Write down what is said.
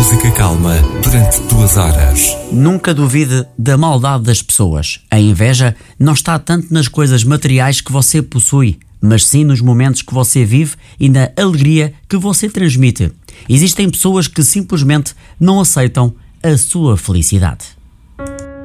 música calma durante 2 horas. Nunca duvide da maldade das pessoas. A inveja não está tanto nas coisas materiais que você possui, mas sim nos momentos que você vive e na alegria que você transmite. Existem pessoas que simplesmente não aceitam a sua felicidade.